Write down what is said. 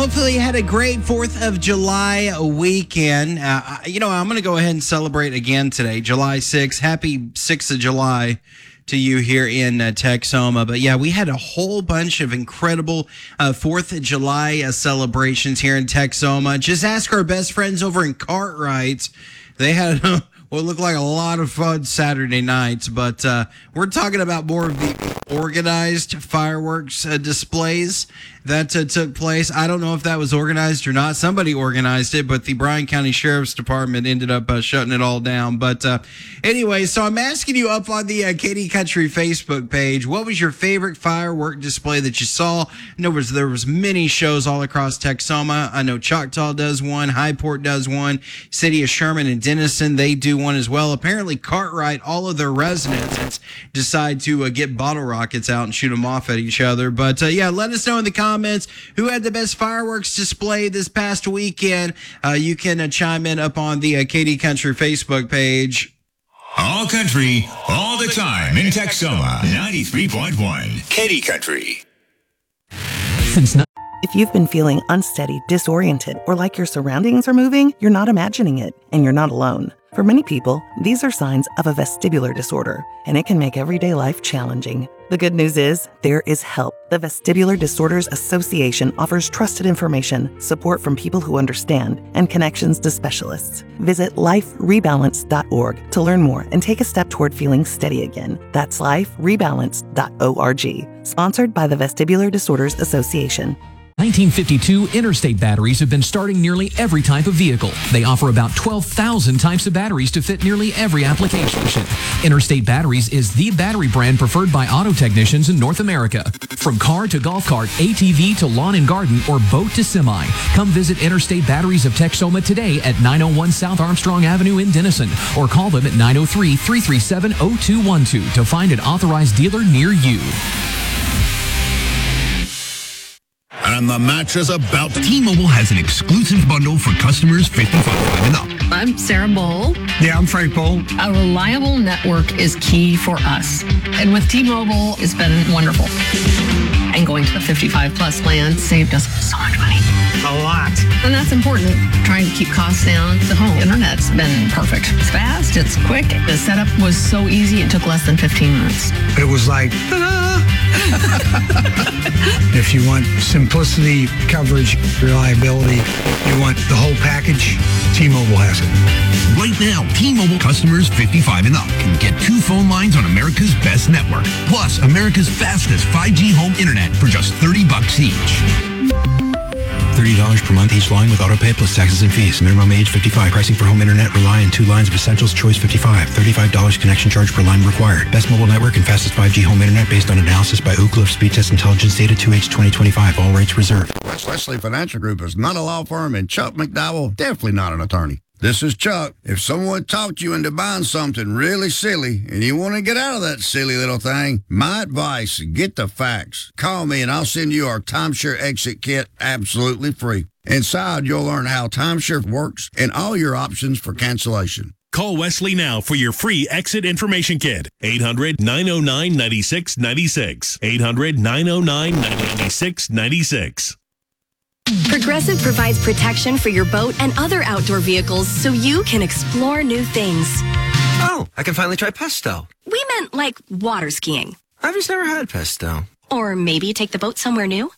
hopefully you had a great 4th of July weekend. I'm going to go ahead and celebrate again today, July 6th. Happy 6th of July to you here in Texoma. But yeah, we had a whole bunch of incredible 4th of July celebrations here in Texoma. Just ask our best friends over in Cartwright. They had what looked like a lot of fun Saturday nights, but we're talking about more of the organized fireworks displays that took place. I don't know if that was organized or not. Somebody organized it, but the Bryan County Sheriff's Department ended up shutting it all down. But anyway, so I'm asking you up on the Katy Country Facebook page, what was your favorite firework display that you saw? There was many shows all across Texoma. I know Choctaw does one, Highport does one, City of Sherman and Denison, they do one as well. Apparently Cartwright, all of their residents decide to get bottle rockets out and shoot them off at each other. But yeah, let us know in the comments who had the best fireworks display this past weekend. You can chime in up on the Katy Country Facebook page. All country, all the time in Texoma, 93.1 Katy Country. If you've been feeling unsteady, disoriented, or like your surroundings are moving, you're not imagining it, and you're not alone. For many people, these are signs of a vestibular disorder, and it can make everyday life challenging. The good news is, there is help. The Vestibular Disorders Association offers trusted information, support from people who understand, and connections to specialists. Visit liferebalance.org to learn more and take a step toward feeling steady again. That's liferebalance.org. Sponsored by the Vestibular Disorders Association. 1952 Interstate batteries have been starting nearly every type of vehicle. They offer about 12,000 types of batteries to fit nearly every application. Interstate Batteries is the battery brand preferred by auto technicians in North America. From car to golf cart, ATV to lawn and garden, or boat to semi, come visit Interstate Batteries of Texoma today at 901 South Armstrong Avenue in Denison, or call them at 903-337-0212 to find an authorized dealer near you. And the match is about. T-Mobile has an exclusive bundle for customers 55 and up. I'm Sarah Bowl. Yeah, I'm Frank Bowl. A reliable network is key for us. And with T-Mobile, it's been wonderful. And going to the 55 plus plan saved us so much money. A lot. And that's important. Trying to keep costs down. The home internet's been perfect. It's fast, it's quick. The setup was so easy, it took less than 15 minutes. It was like, if you want simplicity, coverage, reliability, you want the whole package, T-Mobile has it. Right now, T-Mobile customers 55 and up can get 2 phone lines on America's best network, plus America's fastest 5G home internet for just $30 each. $30 per month each line with autopay plus taxes and fees. Minimum age 55. Pricing for home internet rely on 2 lines of Essentials Choice 55. $35 connection charge per line required. Best mobile network and fastest 5G home internet based on analysis by Ookla Speed Test Intelligence data 2H 2025. All rates reserved. Wesley Financial Group is not a law firm, and Chuck McDowell definitely not an attorney. This is Chuck. If someone talked you into buying something really silly and you want to get out of that silly little thing, my advice, get the facts. Call me and I'll send you our timeshare exit kit absolutely free. Inside, you'll learn how timeshare works and all your options for cancellation. Call Wesley now for your free exit information kit. 800-909-9696. 800-909-9696. Progressive provides protection for your boat and other outdoor vehicles so you can explore new things. Oh, I can finally try pesto. We meant like water skiing. I've just never had pesto. Or maybe take the boat somewhere new.